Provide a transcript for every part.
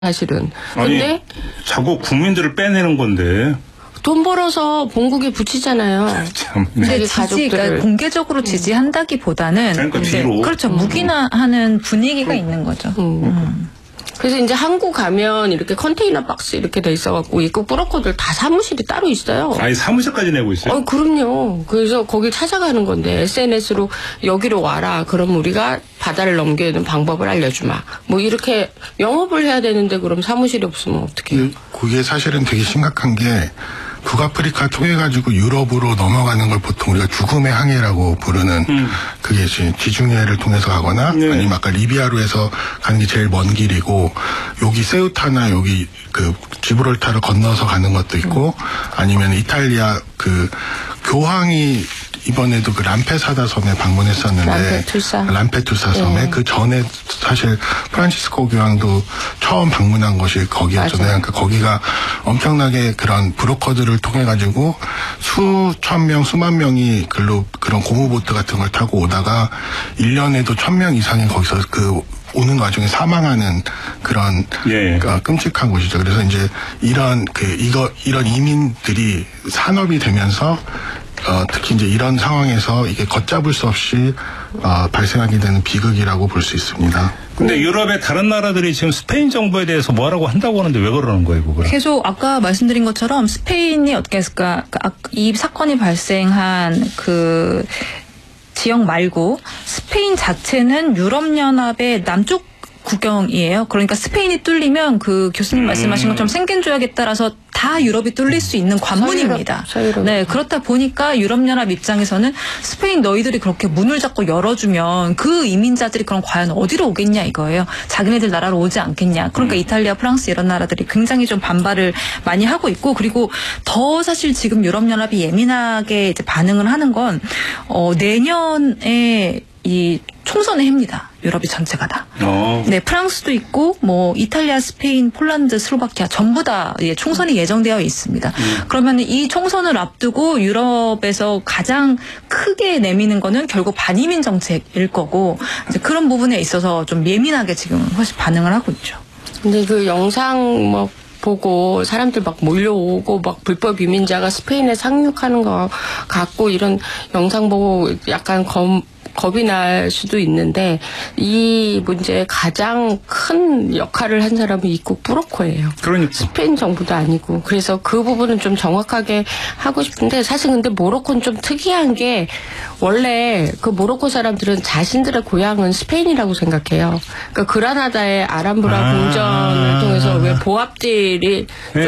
사실은. 아니, 근데 자꾸 국민들을 빼내는 건데. 돈 벌어서 본국에 붙이잖아요. 참. 근데 가족들을. 그러니까 공개적으로 지지한다기보다는 그러니까 이제 뒤로. 그렇죠. 묵인하는 분위기가 있는 거죠. 그래서 이제 한국 가면 이렇게 컨테이너 박스 이렇게 돼 있어갖고 입국 브로커들 다 사무실이 따로 있어요. 아예 사무실까지 내고 있어요? 그럼요. 그래서 거기 찾아가는 건데 SNS로 여기로 와라. 그럼 우리가 바다를 넘겨야 되는 방법을 알려주마. 뭐 이렇게 영업을 해야 되는데 그럼 사무실이 없으면 어떡해요? 그게 사실은 되게 심각한 게 북아프리카 통해 가지고 유럽으로 넘어가는 걸 보통 우리가 죽음의 항해라고 부르는 그게 지중해를 통해서 가거나 네. 아니면 아까 리비아로 해서 가는 게 제일 먼 길이고 여기 세우타나 여기 그 지브롤타를 건너서 가는 것도 있고 아니면 이탈리아 그 교황이 이번에도 그 람페사다 섬에 방문했었는데 람페투사 섬에 그 전에 사실 프란치스코 교황도 처음 방문한 것이 거기였잖아요. 그러니까 거기가 엄청나게 그런 브로커들을 통해 가지고 수천 명, 수만 명이 그런 고무보트 같은 걸 타고 오다가 1년에도 1000명 이상이 거기서 그 오는 와중에 사망하는 그런 끔찍한 곳이죠. 그래서 이제 이런 이민들이 산업이 되면서 특히 이제 이런 상황에서 이게 걷잡을 수 없이 발생하게 되는 비극이라고 볼 수 있습니다. 근데 유럽의 다른 나라들이 지금 스페인 정부에 대해서 뭐라고 한다고 하는데 왜 그러는 거예요, 그걸? 계속 아까 말씀드린 것처럼 스페인이 어떻게 했을까? 이 사건이 발생한 그 지역 말고 스페인 자체는 유럽연합의 남쪽 국경이에요. 그러니까 스페인이 뚫리면 그 교수님 말씀하신 것처럼 생겐조약에 따라서 다 유럽이 뚫릴 수 있는 관문입니다. 서유럽. 네, 그렇다 보니까 유럽연합 입장에서는 스페인 너희들이 그렇게 문을 자꾸 열어주면 그 이민자들이 그럼 과연 어디로 오겠냐 이거예요. 자기네들 나라로 오지 않겠냐. 그러니까 이탈리아, 프랑스 이런 나라들이 굉장히 좀 반발을 많이 하고 있고 그리고 더 사실 지금 유럽연합이 예민하게 이제 반응을 하는 건 내년에 이 총선의 해입니다. 유럽이 전체가 다. 네, 프랑스도 있고 뭐 이탈리아, 스페인, 폴란드, 슬로바키아 전부 다 총선이 예정되어 있습니다. 그러면 이 총선을 앞두고 유럽에서 가장 크게 내미는 거는 결국 반이민 정책일 거고 이제 그런 부분에 있어서 좀 예민하게 지금 훨씬 반응을 하고 있죠. 근데 그 영상 뭐 보고 사람들 막 몰려오고 막 불법 이민자가 스페인에 상륙하는 거 같고 이런 영상 보고 약간 겁이 날 수도 있는데 이 문제에 가장 큰 역할을 한 사람은 입국 브로커예요. 그러니까. 스페인 정부도 아니고. 그래서 그 부분은 좀 정확하게 하고 싶은데 사실 근데 모로코는 좀 특이한 게 원래 그 모로코 사람들은 자신들의 고향은 스페인이라고 생각해요. 그러니까 그라나다의 아람브라 궁전을 통해서 왜 보압들이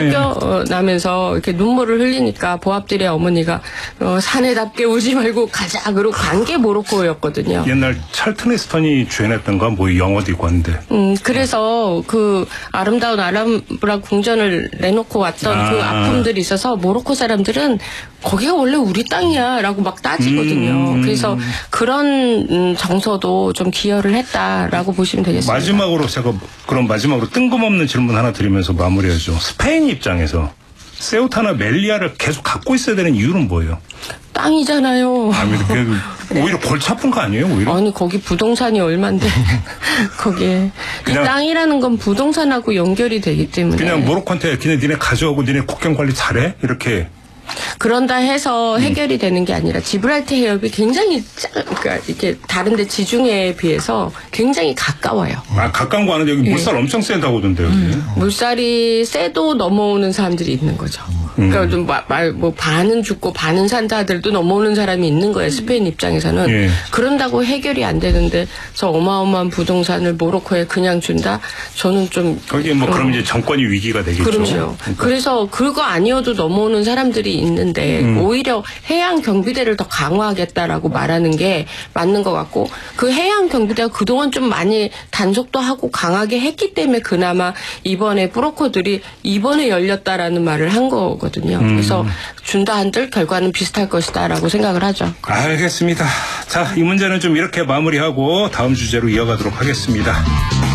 쫓겨나면서 이렇게 눈물을 흘리니까 보압들의 어머니가 사내답게 울지 말고 가자. 그러고 간 게 모로코였거든요. 옛날 찰튼 헤스턴이 주연했던가 뭐 영화도 있고 하는데. 그래서 그 아름다운 아람브라 궁전을 내놓고 왔던 그 아픔들이 있어서 모로코 사람들은 거기가 원래 우리 땅이야 라고 막 따지거든요. 그래서 그런 정서도 좀 기여를 했다라고 보시면 되겠습니다. 마지막으로 제가 그럼 마지막으로 뜬금없는 질문 하나 드리면서 마무리하죠. 스페인 입장에서 세우타나 멜리아를 계속 갖고 있어야 되는 이유는 뭐예요? 땅이잖아요. 오히려 골치 아픈 거 아니에요? 오히려? 아니 거기 부동산이 얼만데 거기에 이 땅이라는 건 부동산하고 연결이 되기 때문에 그냥 모로코한테 니네 가져오고 니네 국경 관리 잘해? 이렇게 그런다 해서 해결이 되는 게 아니라 지브랄터 해협이 굉장히 그러니까 이렇게 다른데 지중해에 비해서 굉장히 가까워요. 가까운 거 아는데 여기 물살 엄청 센다고 하던데 여기. 물살이 세도 넘어오는 사람들이 있는 거죠. 그러니까 좀 뭐 반은 죽고 반은 산다들도 넘어오는 사람이 있는 거예요. 스페인 입장에서는. 그런다고 해결이 안 되는데 저 어마어마한 부동산을 모로코에 그냥 준다? 저는 좀 거기에 뭐 그럼 이제 정권이 위기가 되겠죠. 그렇죠. 그러니까. 그래서 그거 아니어도 넘어오는 사람들이 있는데 오히려 해양 경비대를 더 강화하겠다라고 말하는 게 맞는 것 같고 그 해양 경비대가 그동안 좀 많이 단속도 하고 강하게 했기 때문에 그나마 이번에 브로커들이 이번에 열렸다라는 말을 한 거거든요. 그래서 준다 한들 결과는 비슷할 것이다라고 생각을 하죠. 알겠습니다. 자, 이 문제는 좀 이렇게 마무리하고 다음 주제로 이어가도록 하겠습니다.